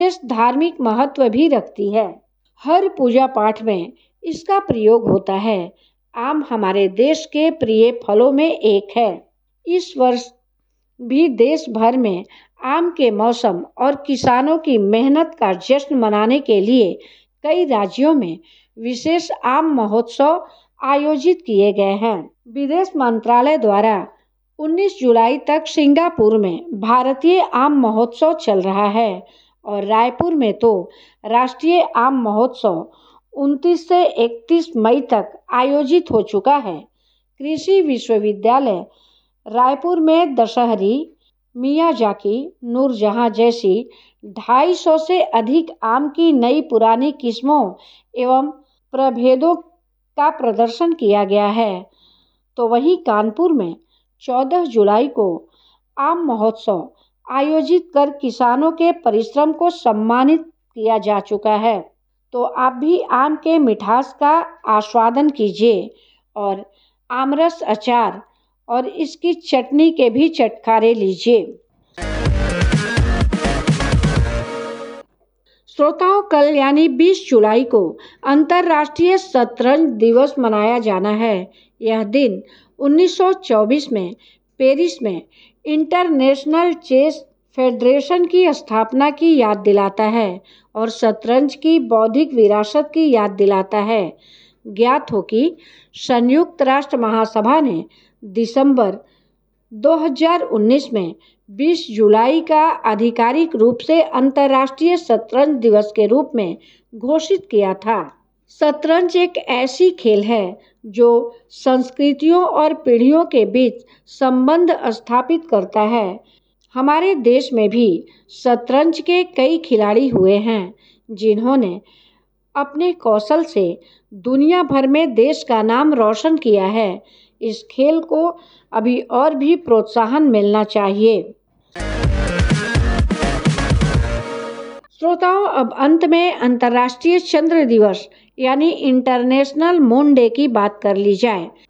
विशेष धार्मिक महत्व भी रखती है। हर पूजा पाठ में इसका प्रयोग होता है। आम हमारे देश के प्रिय फलों में एक है। इस वर्ष भी देश भर में आम के मौसम और किसानों की मेहनत का जश्न मनाने के लिए कई राज्यों में विशेष आम महोत्सव आयोजित किए गए हैं। विदेश मंत्रालय द्वारा 19 जुलाई तक सिंगापुर में भारतीय आम महोत्सव चल रहा है और रायपुर में तो राष्ट्रीय आम महोत्सव 29 से 31 मई तक आयोजित हो चुका है। कृषि विश्वविद्यालय रायपुर में दशहरी, मियाजाकी, नूरजहां जैसी 250 से अधिक आम की नई पुरानी किस्मों एवं प्रभेदों का प्रदर्शन किया गया है। तो वहीं कानपुर में 14 जुलाई को आम महोत्सव आयोजित कर किसानों के परिश्रम को सम्मानित किया जा चुका है। तो आप भी आम के मिठास का आस्वादन कीजिए और आमरस अचार और इसकी चटनी के भी चटखारे लीजिए। श्रोताओं, कल यानी 20 जुलाई को अंतर्राष्ट्रीय शतरंज दिवस मनाया जाना है। यह दिन 1924 में पेरिस में इंटरनेशनल चेस फेडरेशन की स्थापना की याद दिलाता है और शतरंज की बौद्धिक विरासत की याद दिलाता है। ज्ञात हो कि संयुक्त राष्ट्र महासभा ने दिसंबर 2019 में 20 जुलाई का आधिकारिक रूप से अंतर्राष्ट्रीय शतरंज दिवस के रूप में घोषित किया था। शतरंज एक ऐसी खेल है जो संस्कृतियों और पीढ़ियों के बीच संबंध स्थापित करता है। हमारे देश में भी शतरंज के कई खिलाड़ी हुए हैं जिन्होंने अपने कौशल से दुनिया भर में देश का नाम रोशन किया है। इस खेल को अभी और भी प्रोत्साहन मिलना चाहिए। श्रोताओं, अब अंत में अंतर्राष्ट्रीय चंद्र दिवस यानी इंटरनेशनल मून डे की बात कर ली जाए।